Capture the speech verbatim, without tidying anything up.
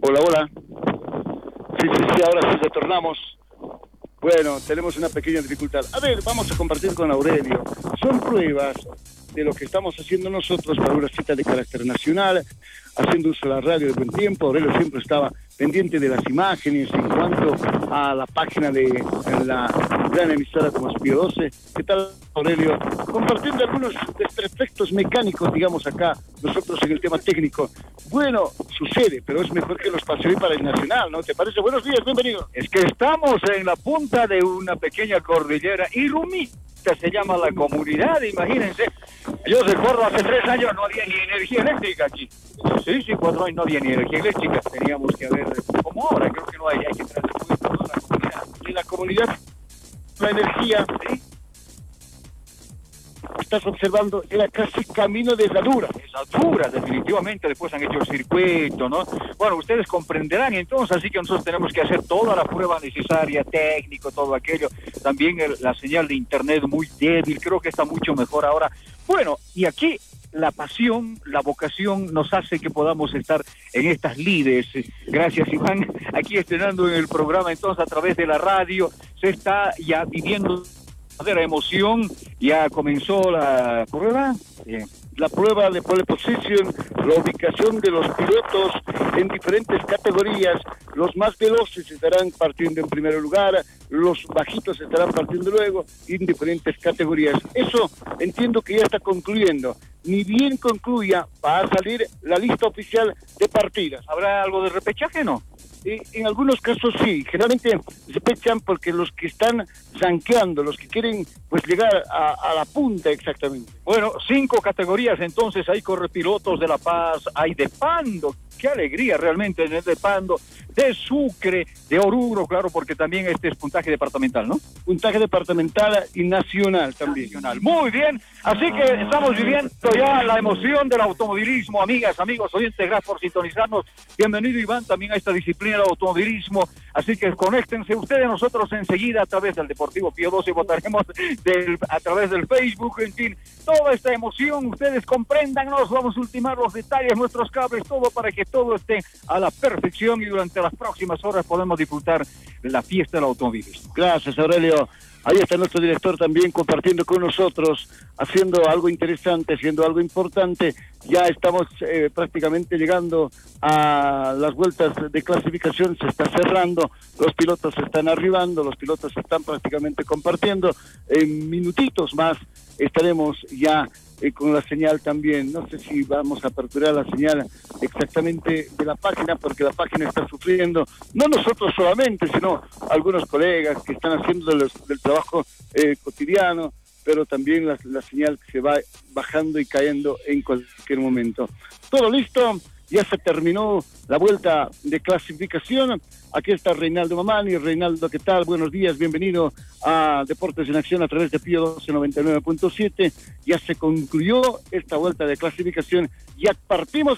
Hola, hola. Sí, sí, sí, ahora sí retornamos. Bueno, tenemos una pequeña dificultad. A ver, vamos a compartir con Aurelio. Son pruebas de lo que estamos haciendo nosotros para una cita de carácter nacional, haciendo uso de la radio de buen tiempo. Aurelio siempre estaba pendiente de las imágenes en cuanto a la página de la gran emisora como Espío doce. ¿Qué tal, Aurelio? Compartiendo algunos desperfectos mecánicos, digamos acá, nosotros en el tema técnico. Bueno, sucede, pero es mejor que los pase hoy para el Nacional, ¿no? ¿Te parece? Buenos días, bienvenido. Es que estamos en la punta de una pequeña cordillera, Irumita se llama la comunidad, imagínense. Yo recuerdo hace tres años no había ni energía eléctrica aquí. Sí, sí, cuatro años no había ni energía eléctrica. Teníamos que haber, como ahora, creo que no hay, hay que traer toda la comunidad. Y la comunidad, la energía, ¿sí? Estás observando, era casi camino de herradura. Es altura, definitivamente, después han hecho el circuito, ¿no? Bueno, ustedes comprenderán entonces, así que nosotros tenemos que hacer toda la prueba necesaria, técnico, todo aquello. También el, la señal de internet muy débil, creo que está mucho mejor ahora. Bueno, y aquí la pasión, la vocación nos hace que podamos estar en estas lides. Gracias, Iván. Aquí estrenando en el programa, entonces, a través de la radio, se está ya viviendo de la emoción. Ya comenzó la prueba. Bien. La prueba de pole position, la ubicación de los pilotos en diferentes categorías. Los más veloces estarán partiendo en primer lugar, los bajitos estarán partiendo luego, en diferentes categorías. Eso entiendo que ya está concluyendo. Ni bien concluya, va a salir la lista oficial de partidas. ¿Habrá algo de repechaje, no? Eh, en algunos casos sí, generalmente se pechan porque los que están zanqueando, los que quieren pues llegar a, a la punta exactamente. Bueno, cinco categorías entonces, hay correpilotos de La Paz, hay de Pando, qué alegría realmente en el de Pando, de Sucre, de Oruro, claro, porque también este es puntaje departamental, ¿no? Puntaje departamental y nacional también. Nacional. Muy bien, así que estamos viviendo ya la emoción del automovilismo, amigas, amigos, oyentes, gracias por sintonizarnos. Bienvenido, Iván, también a esta disciplina del automovilismo, así que conéctense ustedes, nosotros enseguida a través del Deportivo Pío doce votaremos del, a través del Facebook, en fin, toda esta emoción, ustedes compréndanos, vamos a ultimar los detalles, nuestros cables, todo para que todo esté a la perfección y durante las próximas horas podemos disfrutar la fiesta del automovilismo. Gracias, Aurelio. Ahí está nuestro director también compartiendo con nosotros, haciendo algo interesante, haciendo algo importante. Ya estamos eh, prácticamente llegando a las vueltas de clasificación, se está cerrando, los pilotos se están arribando, los pilotos se están prácticamente compartiendo. En minutitos más estaremos ya eh, con la señal también. No sé si vamos a aperturar la señal exactamente de la página, porque la página está sufriendo, no nosotros solamente, sino algunos colegas que están haciendo del, del trabajo eh, cotidiano, pero también la, la señal que se va bajando y cayendo en cualquier momento. Todo listo, ya se terminó la vuelta de clasificación. Aquí está Reinaldo Mamani. Reinaldo, ¿qué tal? Buenos días, bienvenido a Deportes en Acción a través de Pío doce noventa y nueve punto siete. Ya se concluyó esta vuelta de clasificación, ya partimos